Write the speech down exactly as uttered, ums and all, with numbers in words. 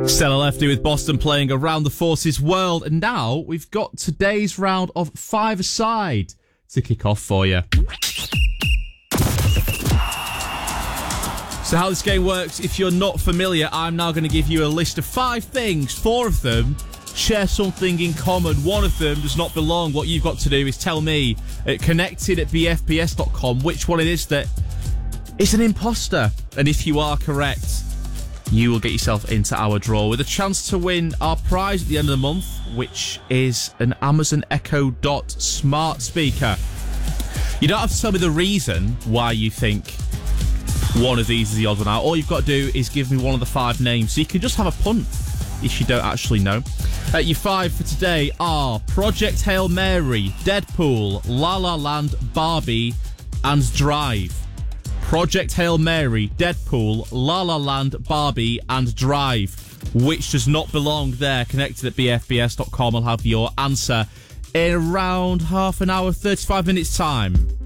Stella Lefty with Boston playing Around the Forces World. And now we've got today's round of five-a-side to kick off for you. So how this game works, if you're not familiar, I'm now going to give you a list of five things. Four of them share something in common. One of them does not belong. What you've got to do is tell me at connected at b f p s dot com which one it is that is an imposter. And if you are correct, you will get yourself into our draw with a chance to win our prize at the end of the month, which is an Amazon Echo Dot smart speaker. You don't have to tell me the reason why you think one of these is the odd one out. All you've got to do is give me one of the five names, so you can just have a punt if you don't actually know. Uh, your five for today are Project Hail Mary, Deadpool, La La Land, Barbie, and Drive. Project Hail Mary, Deadpool, La La Land, Barbie, and Drive. Which does not belong there? Connected at b f b s dot com. I'll have your answer in around half an hour, thirty-five minutes time.